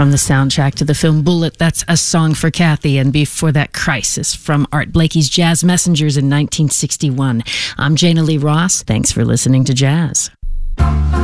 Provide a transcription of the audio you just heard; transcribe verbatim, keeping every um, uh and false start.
From the soundtrack to the film Bullet, that's A Song for Kathy, and before that, Crisis from Art Blakey's Jazz Messengers in nineteen sixty-one. I'm Jana Lee Ross. Thanks for listening to Jazz.